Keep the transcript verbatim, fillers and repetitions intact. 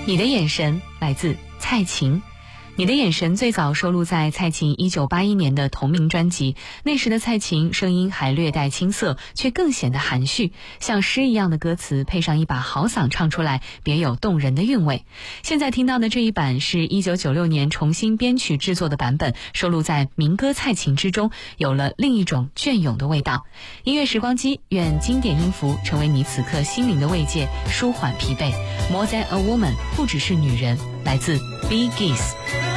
你的眼神来自蔡琴。你的眼神最早收录在蔡琴一九八一年的同名专辑，那时的蔡琴声音还略带青涩，却更显得含蓄，像诗一样的歌词配上一把好嗓唱出来，别有动人的韵味。现在听到的这一版是一九九六年重新编曲制作的版本，收录在民歌蔡琴之中，有了另一种隽永的味道。音乐时光机，愿经典音符成为你此刻心灵的慰藉，舒缓疲惫。More than a woman 不只是女人，来自 Bee Gees。